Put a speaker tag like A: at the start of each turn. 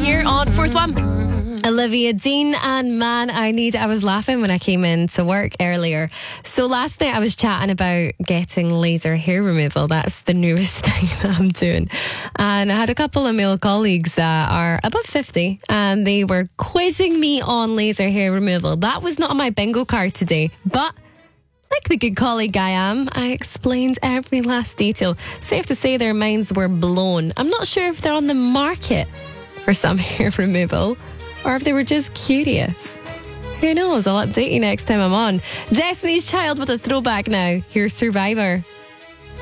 A: here on Fourth One.
B: Olivia Dean and man, I was laughing when I came in to work earlier. So last night I was chatting about getting laser hair removal. That's the newest thing that I'm doing. And I had a couple of male colleagues that are above 50 and they were quizzing me on laser hair removal. That was not on my bingo card today, but like the good colleague I am, I explained every last detail. Safe to say their minds were blown. I'm not sure if they're on the market for some hair removal or if they were just curious. Who knows? I'll update you next time I'm on. Destiny's Child with a throwback now. Here's Survivor.